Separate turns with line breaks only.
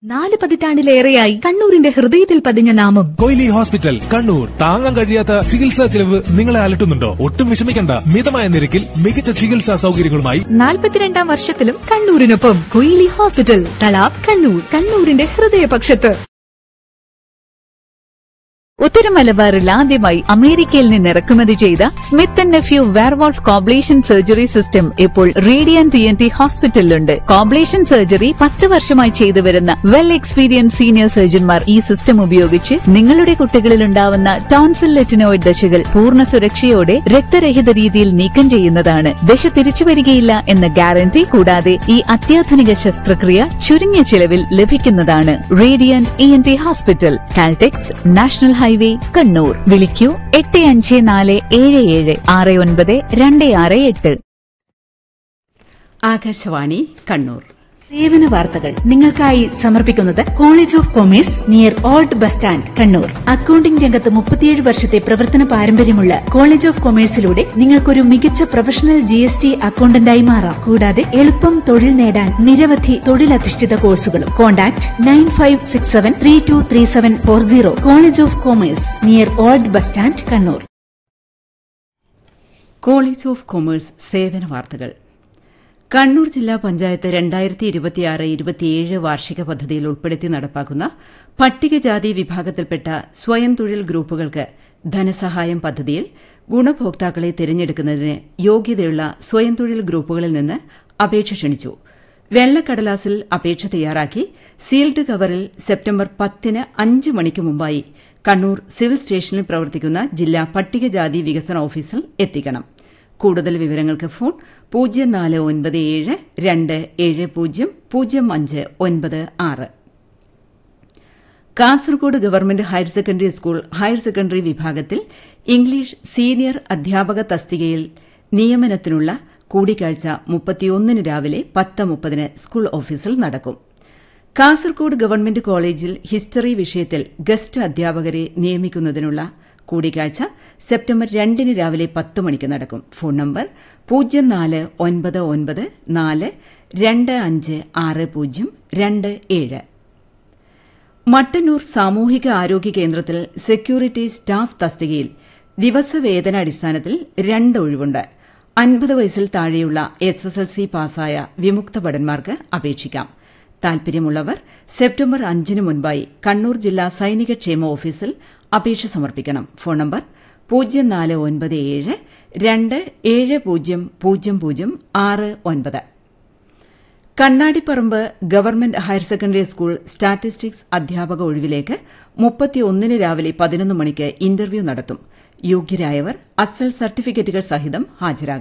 4 പതിറ്റാണ്ടിലേറെയായി കണ്ണൂരിന്റെ ഹൃദയത്തിൽ പതിഞ്ഞ നാമം
കൊയിലി ഹോസ്പിറ്റൽ കണ്ണൂർ. താങ്ങാൻ കഴിയാത്ത ചികിത്സാ ചെലവ് നിങ്ങളെ അലട്ടുന്നുണ്ടോ? ഒട്ടും വിഷമിക്കണ്ട. മിതമായ നിരക്കിൽ മികച്ച ചികിത്സാ സൗകര്യങ്ങളുമായി
42ാം വർഷത്തിലും കണ്ണൂരിനൊപ്പം കൊയിലി ഹോസ്പിറ്റൽ, തളാബ്, കണ്ണൂർ. കണ്ണൂരിന്റെ ഹൃദയപക്ഷത്ത്.
ഉത്തര മലബാറിൽ ആദ്യമായി അമേരിക്കയിൽ നിന്ന് ഇറക്കുമതി ചെയ്ത Smith & nephew werewolf coblation surgery system ഇപ്പോൾ റേഡിയന്റ് TNT ഹോസ്പിറ്റലിലുണ്ട്. കോബ്ലേഷൻ സർജറി 10 വർഷമായി ചെയ്തുവരുന്ന വെൽ എക്സ്പീരിയൻസ് സീനിയർ സർജൻമാർ ഈ സിസ്റ്റം ഉപയോഗിച്ച് നിങ്ങളുടെ കുട്ടികളിൽ ഉണ്ടാവുന്ന ടോൺസിൽ ലെറ്റിനോയിഡ് ദശകൾ പൂർണ്ണ സുരക്ഷയോടെ രക്തരഹിത രീതിയിൽ നീക്കം ചെയ്യുന്നതാണ്. ദശ തിരിച്ചുവരികയില്ല എന്ന ഗ്യാരണ്ടി കൂടാതെ ഈ അത്യാധുനിക ശസ്ത്രക്രിയ ചുരുങ്ങിയ ചിലവിൽ ലഭിക്കുന്നതാണ്. Radiant ENT hospital, Caltex, national highway, Kannur. വിളിക്കൂ 8547769268.
ആകാശവാണി കണ്ണൂർ.
സേവന വാർത്തകൾ നിങ്ങൾക്കായി സമർപ്പിക്കുന്നത് college of commerce near old bus stand, Kannur. Accounting രംഗത്ത് 37 വർഷത്തെ പ്രവർത്തന പാരമ്പര്യമുള്ള കോളേജ് ഓഫ് കൊമേഴ്സിലൂടെ നിങ്ങൾക്കൊരു മികച്ച പ്രൊഫഷണൽ GST അക്കൌണ്ടന്റായി മാറാം. കൂടാതെ എളുപ്പം തൊഴിൽ നേടാൻ നിരവധി തൊഴിലധിഷ്ഠിത കോഴ്സുകളും. Contact 9567323740. College of commerce near old bus stand, Kannur.
College of commerce സേവന വാർത്തകൾ. കണ്ണൂർ ജില്ലാ പഞ്ചായത്ത് 2026-27 വാർഷിക പദ്ധതിയിൽ ഉൾപ്പെടുത്തി നടപ്പാക്കുന്ന പട്ടികജാതി വിഭാഗത്തിൽപ്പെട്ട സ്വയം തൊഴിൽ ഗ്രൂപ്പുകൾക്ക് ധനസഹായം പദ്ധതിയിൽ ഗുണഭോക്താക്കളെ തിരഞ്ഞെടുക്കുന്നതിന് യോഗ്യതയുള്ള സ്വയം തൊഴിൽ ഗ്രൂപ്പുകളിൽ നിന്ന് അപേക്ഷ ക്ഷണിച്ചു. വെള്ളക്കടലാസിൽ അപേക്ഷ തയ്യാറാക്കി സീൽഡ് കവറിൽ സെപ്റ്റംബർ 10 5 മണിക്ക് മുമ്പായി കണ്ണൂർ സിവിൽ സ്റ്റേഷനിൽ പ്രവർത്തിക്കുന്ന ജില്ലാ പട്ടികജാതി വികസന ഓഫീസിൽ എത്തിക്കണം. കൂടുതൽ വിവരങ്ങൾക്ക് phone 049727000596. Kasaragod government higher secondary school higher secondary വിഭാഗത്തിൽ ഇംഗ്ലീഷ് സീനിയർ അധ്യാപക തസ്തികയിൽ നിയമനത്തിനുള്ള കൂടിക്കാഴ്ച 31 രാവിലെ 10:30 സ്കൂൾ ഓഫീസിൽ നടക്കും. കാസർഗോഡ് ഗവൺമെന്റ് കോളേജിൽ ഹിസ്റ്ററി വിഷയത്തിൽ ഗസ്റ്റ് അധ്യാപകരെ നിയമിക്കുന്നതിനുള്ള കൂടിക്കാഴ്ച സെപ്റ്റംബർ 2 രാവിലെ 10 മണിക്ക് നടക്കും. Phone number 049942560027. മട്ടന്നൂർ സാമൂഹിക ആരോഗ്യ കേന്ദ്രത്തിൽ സെക്യൂരിറ്റി സ്റ്റാഫ് തസ്തികയിൽ ദിവസവേതനാടിസ്ഥാനത്തിൽ 2 ഒഴിവുണ്ട്. 50 വയസ്സിൽ താഴെയുള്ള SSLC പാസായ വിമുക്ത ഭടന്മാർക്ക് അപേക്ഷിക്കാം. താൽപര്യമുള്ളവർ സെപ്റ്റംബർ 5 മുൻപായി കണ്ണൂർ ജില്ലാ സൈനിക ക്ഷേമ ഓഫീസിൽ അപേക്ഷ സമർപ്പിക്കണം. Phone number 049727000069. Kannadiparamba government higher secondary school statistics അധ്യാപക ഒഴിവിലേക്ക് 31 രാവിലെ 11 മണിക്ക് ഇന്റർവ്യൂ നടത്തും. യോഗ്യരായവർ അസൽ സർട്ടിഫിക്കറ്റുകൾ സഹിതം ഹാജരാകണം.